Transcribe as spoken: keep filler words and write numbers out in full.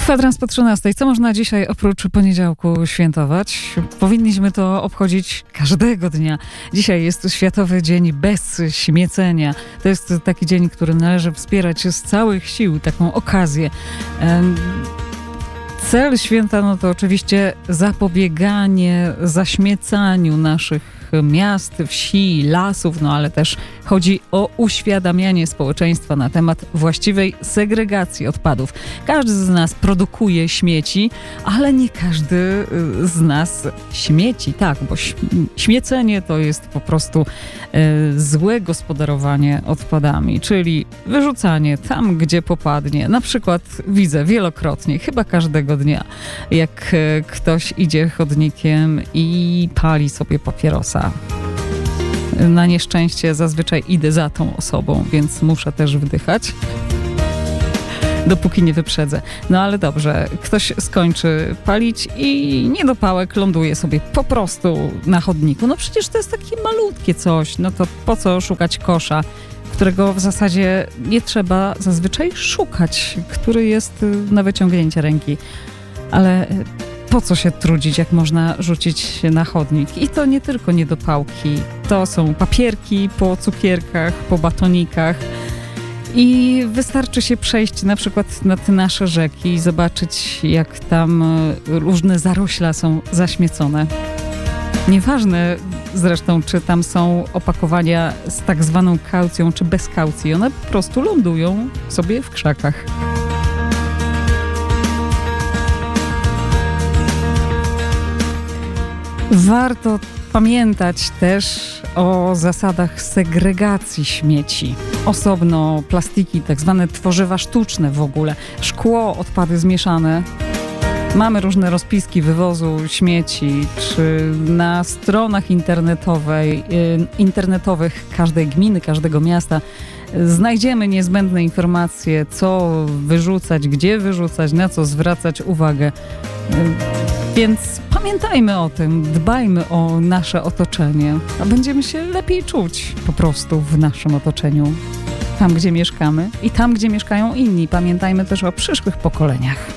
Kwadrans po trzynastej. Co można dzisiaj oprócz poniedziałku świętować? Powinniśmy to obchodzić każdego dnia. Dzisiaj jest Światowy Dzień Bez Śmiecenia. To jest taki dzień, który należy wspierać z całych sił, taką okazję. Cel święta no to oczywiście zapobieganie zaśmiecaniu naszych miast, wsi, lasów, no ale też chodzi o uświadamianie społeczeństwa na temat właściwej segregacji odpadów. Każdy z nas produkuje śmieci, ale nie każdy z nas śmieci, tak, bo śmiecenie to jest po prostu e, złe gospodarowanie odpadami, czyli wyrzucanie tam, gdzie popadnie. Na przykład widzę wielokrotnie, chyba każdego dnia, jak e, ktoś idzie chodnikiem i pali sobie papierosa. Na nieszczęście zazwyczaj idę za tą osobą, więc muszę też wdychać, dopóki nie wyprzedzę. No ale dobrze, ktoś skończy palić i niedopałek ląduje sobie po prostu na chodniku. No przecież to jest takie malutkie coś, no to po co szukać kosza, którego w zasadzie nie trzeba zazwyczaj szukać, który jest na wyciągnięcie ręki. Ale po co się trudzić, jak można rzucić na chodnik? I to nie tylko niedopałki. To są papierki po cukierkach, po batonikach. I wystarczy się przejść na przykład na te nasze rzeki i zobaczyć, jak tam różne zarośla są zaśmiecone. Nieważne zresztą, czy tam są opakowania z tak zwaną kaucją, czy bez kaucji. One po prostu lądują sobie w krzakach. Warto pamiętać też o zasadach segregacji śmieci. Osobno plastiki, tak zwane tworzywa sztuczne w ogóle, szkło, odpady zmieszane. Mamy różne rozpiski wywozu śmieci, czy na stronach internetowej, internetowych każdej gminy, każdego miasta znajdziemy niezbędne informacje, co wyrzucać, gdzie wyrzucać, na co zwracać uwagę. Więc pamiętajmy o tym, dbajmy o nasze otoczenie, a będziemy się lepiej czuć po prostu w naszym otoczeniu. Tam, gdzie mieszkamy i tam, gdzie mieszkają inni. Pamiętajmy też o przyszłych pokoleniach.